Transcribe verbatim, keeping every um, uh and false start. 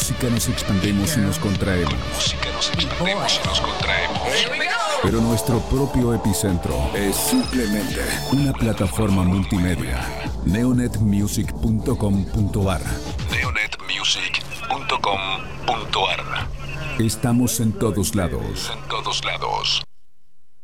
música nos expandemos y nos contraemos. Música nos expandemos y nos contraemos. Pero nuestro propio epicentro es simplemente una plataforma multimedia. neonet music punto com punto ar. neonet music punto com punto ar. Estamos en todos lados. En todos lados.